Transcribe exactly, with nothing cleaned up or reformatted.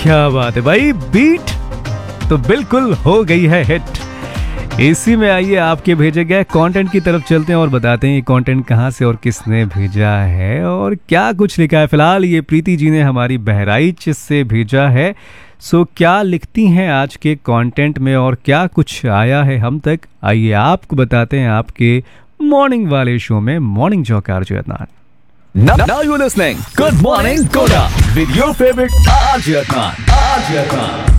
क्या बात है भाई, बीट तो बिल्कुल हो गई है हिट। इसी में आइए आपके भेजे गए कंटेंट की तरफ चलते हैं और बताते हैं ये कंटेंट कहाँ से और किसने भेजा है और क्या कुछ लिखा है। फिलहाल ये प्रीति जी ने हमारी बहराइच से भेजा है। सो क्या लिखती हैं आज के कंटेंट में और क्या कुछ आया है हम तक, आइए आपको बताते हैं आपके मॉर्निंग वाले शो में morning Jacques RJ Adnan. Now, now you're listening. Good morning, Koda. With your favorite R J Adnan. R J Adnan.